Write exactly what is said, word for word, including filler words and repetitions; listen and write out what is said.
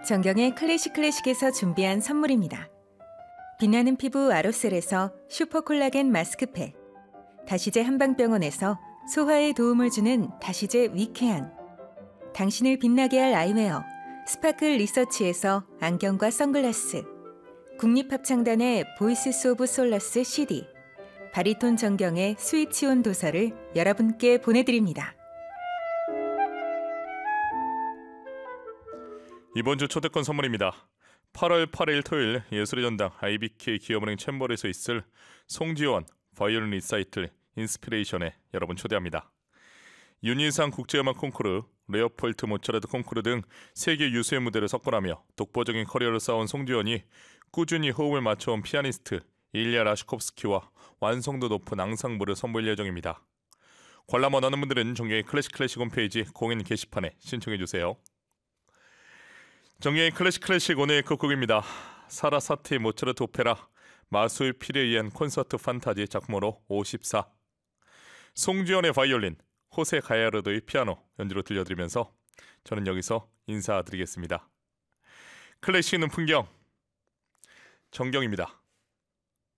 정경의 클래식 클래식에서 준비한 선물입니다. 빛나는 피부 아로셀에서 슈퍼콜라겐 마스크팩, 다시제 한방병원에서 소화에 도움을 주는 다시제 위케안, 당신을 빛나게 할 아이웨어 스파클 리서치에서 안경과 선글라스, 국립합창단의 보이스스 오브 솔러스 씨디, 바리톤 정경의 스위치온 도서를 여러분께 보내드립니다. 이번 주 초대권 선물입니다. 팔월 팔일 토요일 예술의 전당 아이비케이 기업은행 챔버에서 있을 송지원 바이올린 리사이틀 인스피레이션에 여러분 초대합니다. 윤희상 국제음악 콩쿠르, 레오폴트 모차르트 콩쿠르 등 세계 유수의 무대를 석권하며 독보적인 커리어를 쌓은 송지원이 꾸준히 호흡을 맞춰온 피아니스트 일리아 라시콥스키와 완성도 높은 앙상블을 선보일 예정입니다. 관람 원하는 분들은 정경의 클래식 클래식 홈페이지 공연 게시판에 신청해주세요. 정경의 클래식 클래식 오늘 끝곡입니다. 사라사티 모차르트 오페라 마술 필에 의한 콘서트 판타지 작품으로 오십사, 송지연의 바이올린, 호세 가야르도의 피아노 연주로 들려드리면서 저는 여기서 인사드리겠습니다. 클래식 있는 풍경 정경입니다.